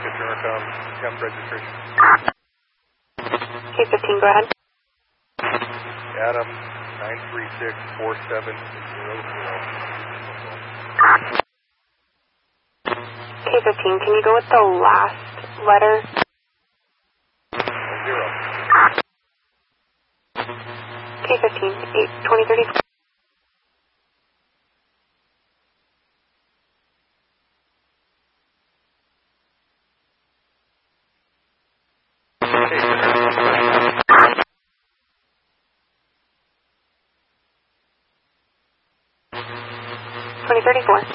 Intercom, temp registration. K-15, go ahead. Adam, 9364700. K-15, can you go with the last letter? 0. K-15, 82030. $2034.